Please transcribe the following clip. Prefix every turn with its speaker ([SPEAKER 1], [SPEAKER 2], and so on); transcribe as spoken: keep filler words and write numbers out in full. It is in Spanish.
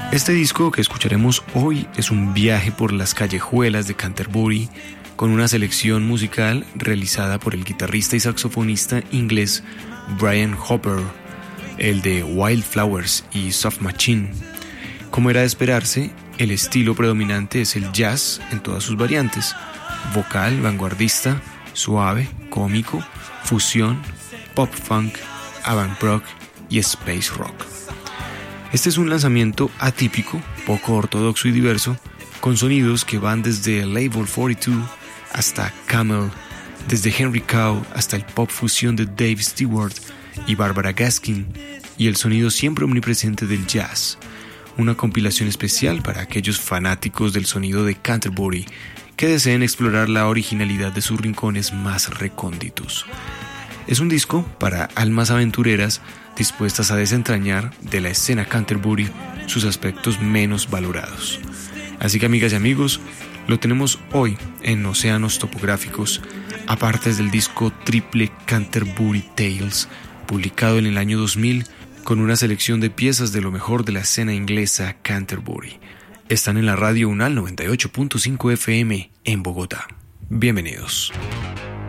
[SPEAKER 1] Este disco que escucharemos hoy es un viaje por las callejuelas de Canterbury con una selección musical realizada por el guitarrista y saxofonista inglés Brian Hopper, el de Wildflowers y Soft Machine. Como era de esperarse, el estilo predominante es el jazz en todas sus variantes: vocal, vanguardista, suave, cómico, fusión, pop funk, avant rock y space rock. Este es un lanzamiento atípico, poco ortodoxo y diverso, con sonidos que van desde Label cuarenta y dos hasta Camel, desde Henry Cow hasta el pop fusión de Dave Stewart y Barbara Gaskin, y el sonido siempre omnipresente del jazz. Una compilación especial para aquellos fanáticos del sonido de Canterbury que deseen explorar la originalidad de sus rincones más recónditos. Es un disco para almas aventureras dispuestas a desentrañar de la escena Canterbury sus aspectos menos valorados. Así que, amigas y amigos, lo tenemos hoy en Océanos Topográficos, aparte del disco triple Canterbury Tales, publicado en el año dos mil, con una selección de piezas de lo mejor de la escena inglesa Canterbury. Están en la radio UNAL noventa y ocho punto cinco F M en Bogotá. Bienvenidos.